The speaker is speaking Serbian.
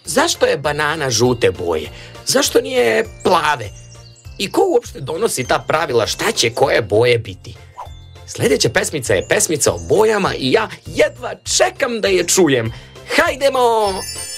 zašto je banana žute boje? Zašto nije plave? I ko uopšte donosi ta pravila šta će koje boje biti? Sljedeća pesmica je pesmica o bojama i ja jedva čekam da je čujem. Hajdemo!